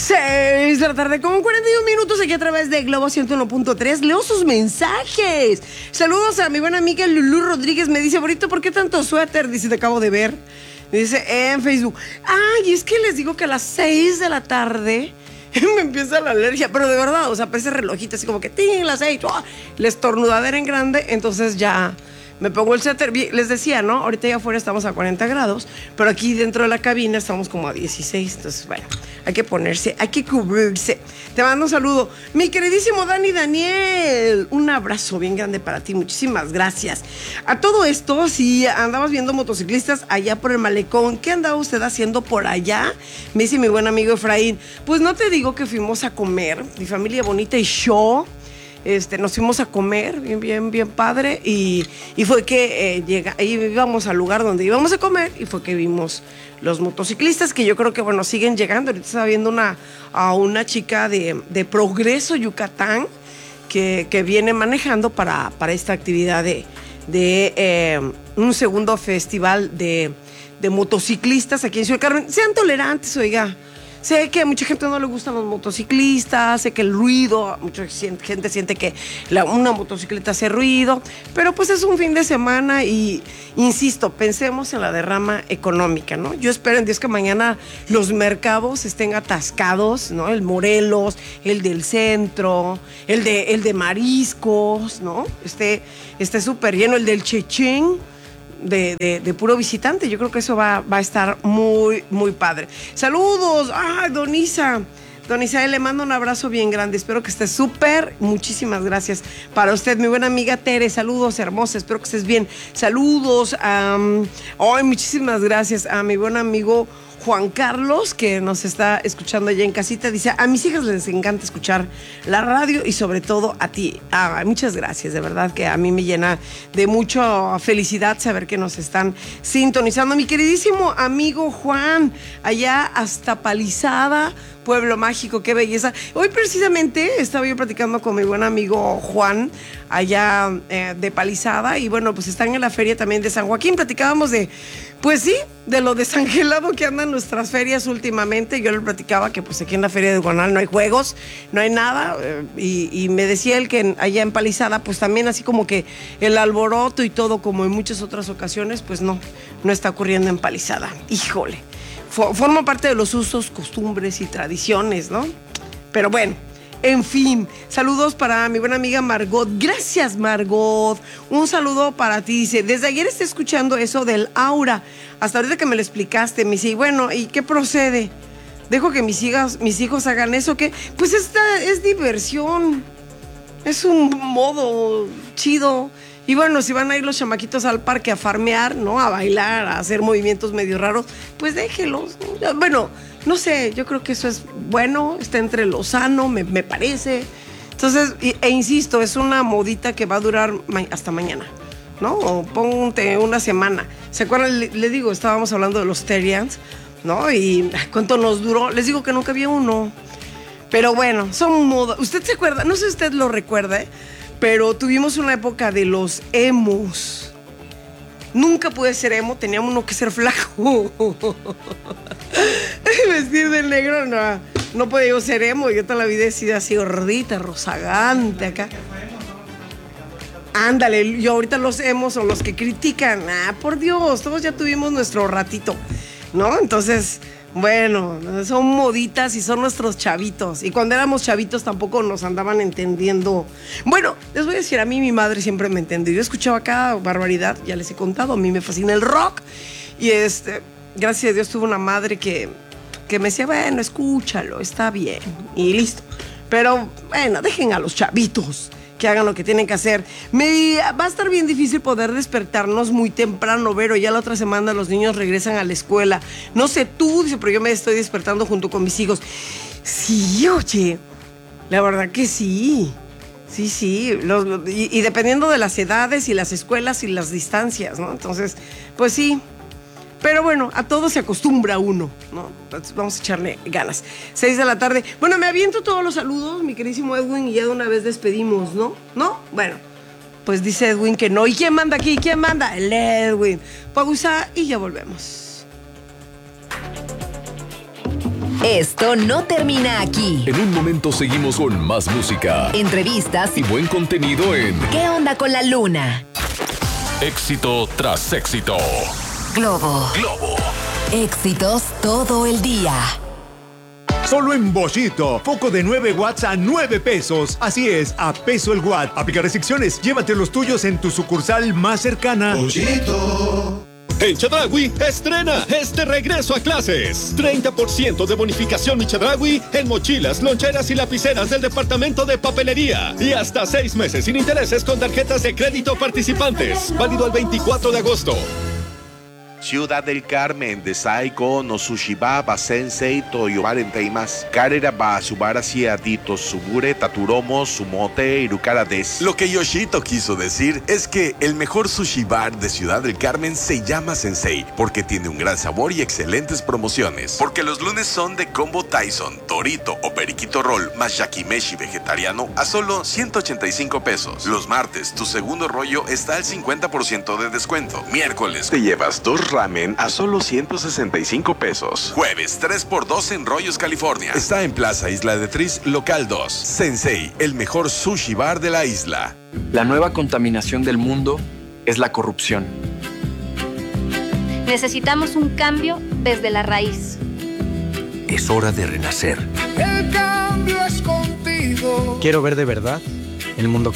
6 de la tarde con 41 minutos aquí a través de Globo 101.3. Leo sus mensajes. Saludos a mi buena amiga Lulú Rodríguez. Me dice, bonito, ¿por qué tanto suéter? Dice, te acabo de ver. Me dice en Facebook. Ay, es que les digo que a las 6 de la tarde me empieza la alergia. Pero de verdad, o sea, parece relojito, así como que ¡ting! Las 6. ¡Oh! La estornudadera en grande. Entonces ya me pongo el suéter. Les decía, ¿no? Ahorita ya afuera estamos a 40 grados, pero aquí dentro de la cabina estamos como a 16. Entonces, bueno, hay que ponerse, hay que cubrirse. Te mando un saludo. Mi queridísimo Daniel, un abrazo bien grande para ti. Muchísimas gracias. A todo esto, si andabas viendo motociclistas allá por el malecón, ¿qué andaba usted haciendo por allá? Me dice mi buen amigo Efraín. Pues no te digo que fuimos a comer, mi familia bonita y yo. Nos fuimos a comer, bien padre, y fue que íbamos al lugar donde íbamos a comer y fue que vimos los motociclistas, que yo creo que, bueno, siguen llegando. Ahorita estaba viendo a una chica de Progreso, Yucatán, que viene manejando para esta actividad de un segundo festival de motociclistas aquí en Ciudad Carmen. Sean tolerantes, oiga. Sé que a mucha gente no le gustan los motociclistas, sé que el ruido, mucha gente siente que una motocicleta hace ruido, pero pues es un fin de semana y, insisto, pensemos en la derrama económica, ¿no? Yo espero en Dios que mañana los mercados estén atascados, ¿no? El Morelos, el del centro, el de mariscos, ¿no? Esté súper lleno, el del Chechén. De puro visitante. Yo creo que eso va a estar muy, muy padre. Saludos. Don Isa, le mando un abrazo bien grande. Espero que estés súper. Muchísimas gracias para usted, mi buena amiga Tere. Saludos, hermosa. Espero que estés bien. Saludos. Muchísimas gracias a mi buen amigo Juan Carlos, que nos está escuchando allá en casita. Dice, a mis hijas les encanta escuchar la radio y sobre todo a ti. Muchas gracias, de verdad que a mí me llena de mucha felicidad saber que nos están sintonizando. Mi queridísimo amigo Juan, allá hasta Palizada, Pueblo Mágico, qué belleza. Hoy precisamente estaba yo platicando con mi buen amigo Juan, allá de Palizada, y bueno, pues están en la feria también de San Joaquín. Platicábamos pues sí, de lo desangelado que andan nuestras ferias últimamente. Yo le platicaba que pues aquí en la feria de Guanal no hay juegos, no hay nada, y me decía él que allá en Palizada pues también así como que el alboroto y todo, como en muchas otras ocasiones, pues no está ocurriendo en Palizada. Híjole, forma parte de los usos, costumbres y tradiciones, ¿no? Pero bueno, en fin, saludos para mi buena amiga Margot. Gracias, Margot. Un saludo para ti. Dice, desde ayer estoy escuchando eso del aura. Hasta ahorita que me lo explicaste, me dice, bueno, ¿y qué procede? ¿Dejo que mis hijos hagan eso? ¿Qué? Pues esta es diversión. Es un modo chido. Y bueno, si van a ir los chamaquitos al parque a farmear, ¿no? A bailar, a hacer movimientos medio raros, pues déjelos. Bueno, no sé, yo creo que eso es bueno, está entre lo sano, me parece. Entonces, insisto, es una modita que va a durar hasta mañana, ¿no? O ponte una semana. ¿Se acuerdan? Le digo, estábamos hablando de los Terrians, ¿no? Y ¿cuánto nos duró? Les digo que nunca había uno. Pero bueno, son modas. ¿Usted se acuerda? No sé si usted lo recuerda, pero tuvimos una época de los emos. Nunca pude ser emo, tenía uno que ser flaco. Vestir de negro, no podía yo ser emo. Yo toda la vida he sido así gordita, rozagante acá. Ándale, yo ahorita los emos son los que critican. Por Dios, todos ya tuvimos nuestro ratito, ¿no? Entonces, bueno, son moditas y son nuestros chavitos. Y cuando éramos chavitos tampoco nos andaban entendiendo. Bueno, les voy a decir, a mí mi madre siempre me entendió. Yo escuchaba cada barbaridad, ya les he contado, a mí me fascina el rock. Y gracias a Dios tuve una madre que me decía, bueno, escúchalo, está bien. Y listo. Pero, bueno, dejen a los chavitos que hagan lo que tienen que hacer. Va a estar bien difícil poder despertarnos muy temprano, Vero. Ya la otra semana los niños regresan a la escuela. No sé tú, dice, pero yo me estoy despertando junto con mis hijos. Sí, oye, la verdad que sí. Sí. Y dependiendo de las edades y las escuelas y las distancias, ¿no? Entonces, pues sí. Pero bueno, a todo se acostumbra uno, ¿no? Entonces vamos a echarle ganas. 6 de la tarde. Bueno, me aviento todos los saludos, mi queridísimo Edwin, y ya de una vez despedimos, ¿no? ¿No? Bueno, pues dice Edwin que no. ¿Y quién manda aquí? ¿Quién manda? El Edwin. Pausa y ya volvemos. Esto no termina aquí. En un momento seguimos con más música, Entrevistas y buen contenido en ¿Qué onda con la luna? Éxito tras éxito. Globo. Éxitos todo el día. Solo en Boschito. Foco de 9 watts a 9 pesos. Así es, a peso el watt. Aplica restricciones. Llévate los tuyos en tu sucursal más cercana. Boschito. En Chedraui estrena este regreso a clases. 30% de bonificación Mi Chedraui en mochilas, loncheras y lapiceras del departamento de papelería. Y hasta 6 meses sin intereses con tarjetas de crédito participantes. Válido el 24 de agosto. Ciudad del Carmen, Desaigo, no Sushibaba, Sensei, Toyo Valenteimas, Karera ba Subara Dito Subure, Taturomo, Sumote, Irukara des. Lo que Yoshito quiso decir es que el mejor sushi bar de Ciudad del Carmen se llama Sensei, porque tiene un gran sabor y excelentes promociones. Porque los lunes son de combo Tyson, Torito o Periquito Roll, más yakimeshi vegetariano a solo 185 pesos. Los martes, tu segundo rollo está al 50% de descuento. Miércoles, te llevas 2 ramen a solo 165 pesos. Jueves, 3x2 en Rollos, California. Está en Plaza Isla de Tris, local 2. Sensei, el mejor sushi bar de la isla. La nueva contaminación del mundo es la corrupción. Necesitamos un cambio desde la raíz. Es hora de renacer. El cambio es contigo. Quiero ver de verdad el mundo